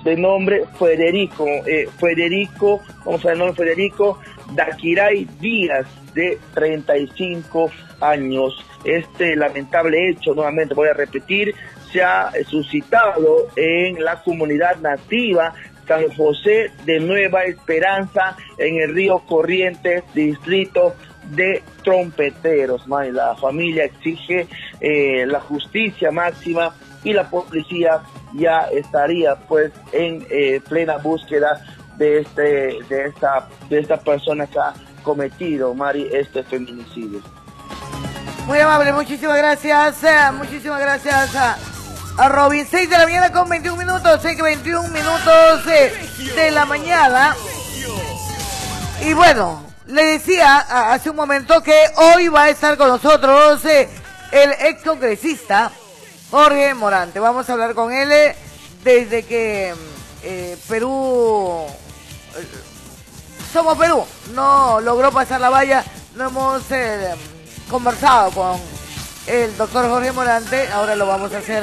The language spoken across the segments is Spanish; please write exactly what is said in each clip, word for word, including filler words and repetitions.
de nombre Federico, eh, Federico, vamos a ver el nombre, Federico Daquiray Díaz, de treinta y cinco años. Este lamentable hecho, nuevamente voy a repetir, se ha suscitado en la comunidad nativa San José de Nueva Esperanza, en el río Corrientes, distrito de Trompeteros. Man, la familia exige eh, la justicia máxima y la policía ya estaría pues en eh, plena búsqueda de este de esta de esta persona que ha cometido, Mari, este feminicidio. Muy amable, muchísimas gracias, eh, muchísimas gracias a, a Robin. seis de la mañana con veintiún minutos, seis que veintiún minutos eh, de la mañana. Y bueno, le decía a, hace un momento que hoy va a estar con nosotros eh, el ex congresista Jorge Morante. Vamos a hablar con él eh, desde que eh, Perú, eh, somos Perú, no logró pasar la valla. No hemos eh, conversado con el doctor Jorge Morante. Ahora lo vamos a hacer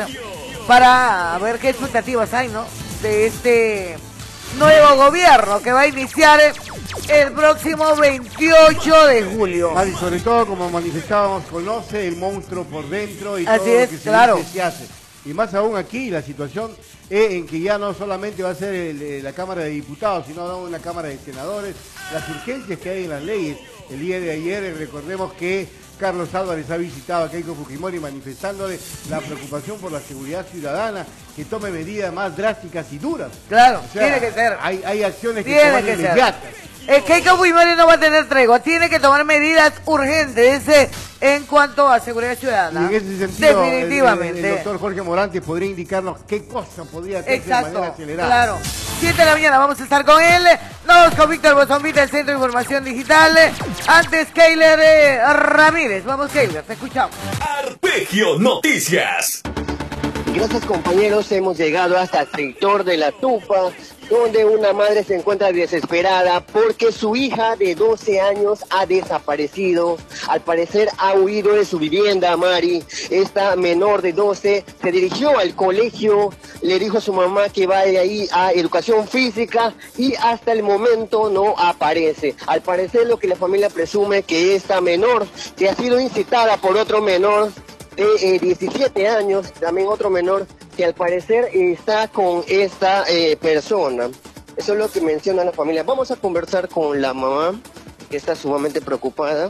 para ver qué expectativas hay, ¿no?, de este nuevo gobierno que va a iniciar el próximo veintiocho de julio. Mari, sobre todo, como manifestábamos, conoce el monstruo por dentro y Así todo es, lo que se claro. dice, se hace. Y más aún aquí, la situación es en que ya no solamente va a ser el, la Cámara de Diputados, sino una Cámara de Senadores, las urgencias que hay en las leyes. El día de ayer, recordemos que Carlos Álvarez ha visitado a Keiko Fujimori manifestándole la preocupación por la seguridad ciudadana, que tome medidas más drásticas y duras. Claro, o sea, tiene que ser. Hay, hay acciones que Tiene toman que ser. inmediatas. El Keiko Fujimori no va a tener tregua, tiene que tomar medidas urgentes eh, en cuanto a seguridad ciudadana. Y en ese sentido, definitivamente. El, el, el doctor Jorge Morante podría indicarnos qué cosa podría hacerse Exacto, de manera acelerada. Claro. siete de la mañana vamos a estar con él. Nos con Víctor Bozombita del Centro de Información Digital. Antes, Keiler eh, Ramírez. Vamos, Keiler, te escuchamos. Arpegio Noticias. Gracias, compañeros, hemos llegado hasta el sector de La Tupa, donde una madre se encuentra desesperada porque su hija de doce años ha desaparecido. Al parecer ha huido de su vivienda, Mari. Esta menor de doce se dirigió al colegio, le dijo a su mamá que vaya ahí a educación física y hasta el momento no aparece. Al parecer lo que la familia presume que esta menor, que ha sido incitada por otro menor de eh, diecisiete años, también otro menor, que al parecer está con esta eh, persona. Eso es lo que menciona la familia. Vamos a conversar con la mamá, que está sumamente preocupada.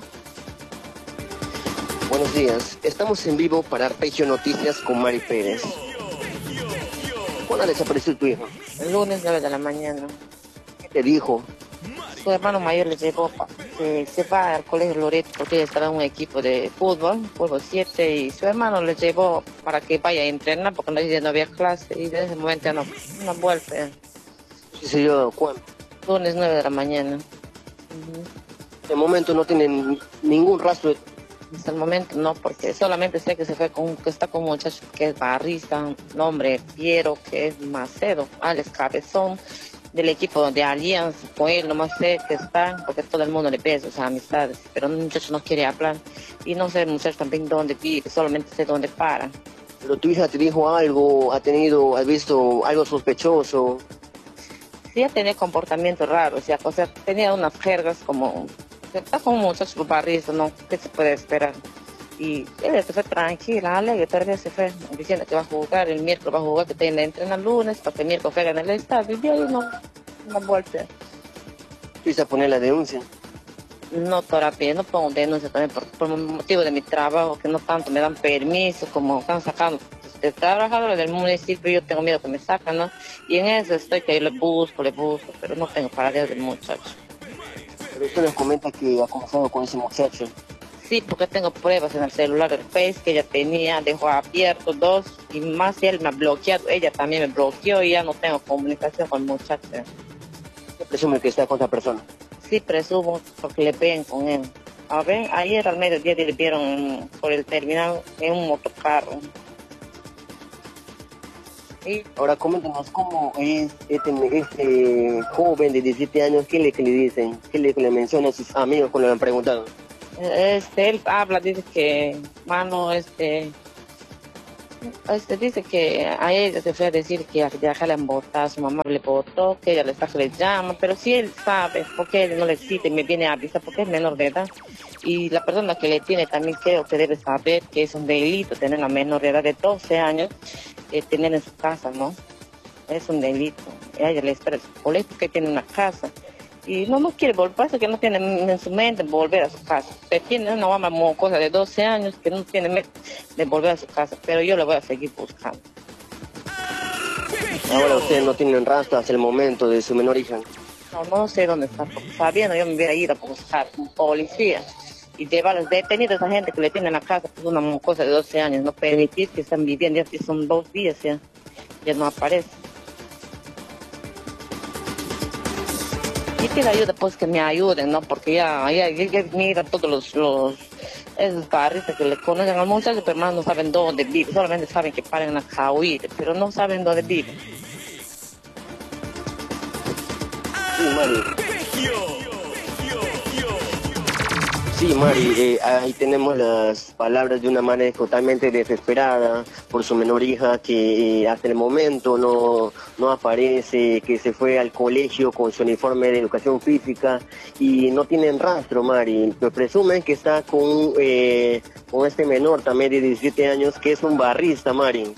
Buenos días, estamos en vivo para Arpegio Noticias con Mari Pérez. ¿Cuándo desapareció tu hijo? El lunes nueve de la mañana. ¿Qué te dijo? Su hermano mayor le llevó, se, se va al colegio Loreto porque ella estaba en un equipo de fútbol, fútbol siete, y su hermano le llevó para que vaya a entrenar porque no, no había clase, y desde ese momento ya no, no vuelve. ¿Sí se dio cuándo? Lunes nueve de la mañana. Uh-huh. De momento no tienen ningún rastro de... Hasta el momento no, porque solamente sé que se fue con, que está con un muchacho que es barrista, nombre Piero, que es Macedo, Alex Cabezón, del equipo de Alianza. Con él nomás sé que está, porque todo el mundo le pesa sus amistades, pero el muchacho no quiere hablar, y no sé el muchacho también dónde vive, solamente sé dónde para. Pero tu hija te dijo algo, ha tenido, has visto algo sospechoso. Sí, tenía comportamiento raro, o sea, o sea, tenía unas jergas como, está como un muchacho barrista, ¿no? ¿Qué se puede esperar? Y ella se fue tranquila, alegre, todavía se fue diciendo que va a jugar, el miércoles va a jugar, que tiene entrenar el lunes, para que el miércoles juegue en el estadio, y de ahí no, no vuelve. ¿Fuiste a poner la denuncia? No, todavía no pongo denuncia también por, por motivo de mi trabajo, que no tanto me dan permiso, como están sacando de trabajadores del municipio, yo tengo miedo que me sacan, ¿no? Y en eso estoy que yo le busco, le busco, pero no tengo paradero del muchacho. Pero usted nos comenta que ha conversado con ese muchacho. Sí, porque tengo pruebas en el celular del Face que ella tenía, dejó abierto dos, y más si él me ha bloqueado, ella también me bloqueó y ya no tengo comunicación con el muchacho. ¿Usted presume que está con otra persona? Sí, presumo, porque le ven con él. A ver, ayer al mediodía le vieron por el terminal en un motocarro. Y ahora coméntanos cómo es este, este joven de diecisiete años, ¿qué le, qué le dicen? ¿Qué le, le menciona a sus amigos cuando le han preguntado? Este, él habla, dice que, mano, este, Este, dice que a ella se fue a decir que ya le han votado, su mamá le votó, que ella le está que le llama, pero si él sabe, porque él no le cita y me viene a avisar, porque es menor de edad. Y la persona que le tiene también creo que debe saber que es un delito tener la menor de edad de doce años, eh, tener en su casa, ¿no? Es un delito. Ella le espera su colegio que tiene una casa. Y no, no quiere volver, pasa que no tiene en su mente volver a su casa. Pero tiene una mamá mocosa de doce años que no tiene mente de volver a su casa, pero yo le voy a seguir buscando. Ahora ustedes no tienen rastro hasta el momento de su menor hija. No, no sé dónde está, porque sabiendo yo me hubiera ido a buscar un policía y llevar detenido a esa gente que le tiene en la casa, pues una mocosa de doce años, no permitir que estén viviendo, ya son dos días ya, ya no aparece. Y pido ayuda, pues que me ayuden, ¿no? Porque ya, ya, ya, ya mira todos los, los esos barristas que le conocen al muchacho, pero más no saben dónde vive, solamente saben que paran en la Cahuite, pero no saben dónde vive. Sí, Mari. Sí, Mari, eh, ahí tenemos las palabras de una madre totalmente desesperada por su menor hija que eh, hasta el momento no, no aparece, que se fue al colegio con su uniforme de educación física y no tienen rastro, Mari. Pero presumen que está con, eh, con este menor también de diecisiete años que es un barrista, Mari.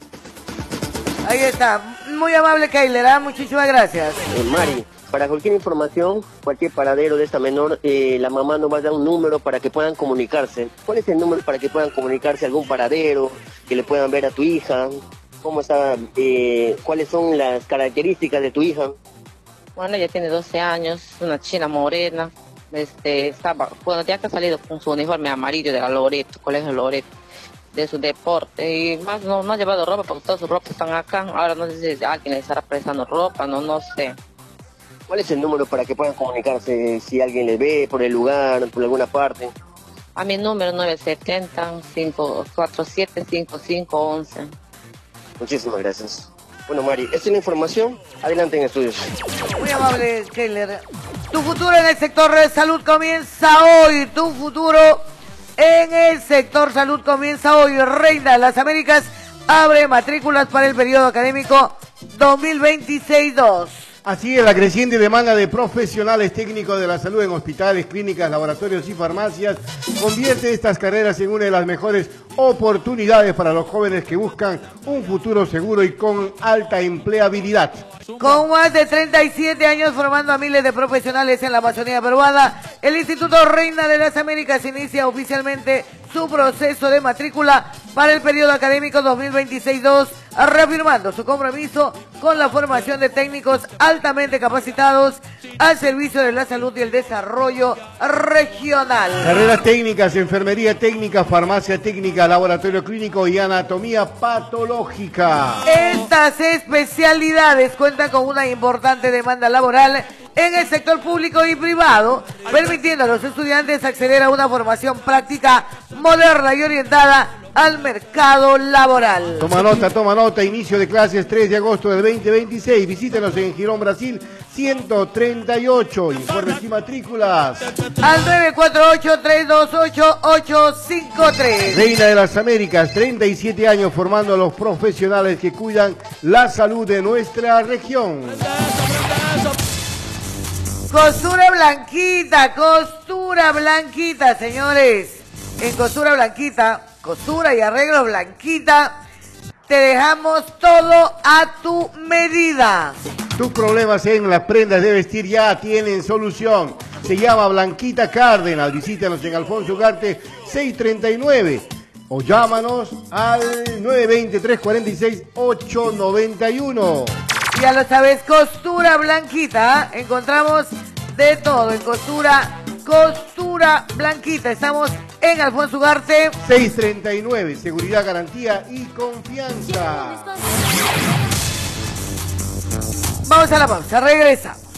Ahí está, muy amable Kailer, ¿eh? Muchísimas gracias. Eh, Mari, para cualquier información, cualquier paradero de esta menor, eh, la mamá nos va a dar un número para que puedan comunicarse. ¿Cuál es el número para que puedan comunicarse a algún paradero, que le puedan ver a tu hija? ¿Cómo está? Eh, ¿Cuáles son las características de tu hija? Bueno, ella tiene doce años, una china morena, este, estaba, bueno, ya que ha salido con su uniforme amarillo de la Loreto, Colegio Loreto, de su deporte, y más no, no ha llevado ropa porque todas sus ropas están acá. Ahora no sé si alguien le estará prestando ropa, no, no sé. ¿Cuál es el número para que puedan comunicarse si alguien les ve por el lugar, por alguna parte? A mi número nueve siete cero, cinco cuatro siete, cinco cinco uno uno. Muchísimas gracias. Bueno, Mari, esta es la información. Adelante en estudios. Muy amable, Keller. Tu futuro en el sector de salud comienza hoy. Tu futuro en el sector salud comienza hoy. Reina de las Américas abre matrículas para el periodo académico dos mil veintiséis dos. Así es, la creciente demanda de profesionales técnicos de la salud en hospitales, clínicas, laboratorios y farmacias convierte estas carreras en una de las mejores oportunidades para los jóvenes que buscan un futuro seguro y con alta empleabilidad. Con más de treinta y siete años formando a miles de profesionales en la Amazonía peruana, el Instituto Reina de las Américas inicia oficialmente su proceso de matrícula para el periodo académico dos mil veintiséis dos, reafirmando su compromiso con la formación de técnicos altamente capacitados al servicio de la salud y el desarrollo regional. Carreras técnicas, enfermería técnica, farmacia técnica, laboratorio clínico y anatomía patológica. Estas especialidades cuentan con una importante demanda laboral en el sector público y privado, permitiendo a los estudiantes acceder a una formación práctica, moderna y orientada al mercado laboral. Toma nota, toma nota, inicio de clases tres de agosto del veinte veintiséis. Visítenos en Girón, Brasil, ciento treinta y ocho. Informes y matrículas al nueve cuatro ocho, tres dos ocho, ocho cinco tres. Reina de las Américas, treinta y siete años formando a los profesionales que cuidan la salud de nuestra región. Costura Blanquita, costura Blanquita, señores. En Costura Blanquita, costura y arreglo Blanquita, te dejamos todo a tu medida. Tus problemas en las prendas de vestir ya tienen solución. Se llama Blanquita Cárdenas. Visítanos en Alfonso Ugarte seiscientos treinta y nueve o llámanos al nueve dos cero, tres cuatro seis, ocho nueve uno. Ya lo sabes, Costura Blanquita, ¿eh? Encontramos de todo en costura, Costura Blanquita. Estamos en Alfonso Ugarte seiscientos treinta y nueve, seguridad, garantía y confianza. Vamos a la pausa, regresamos.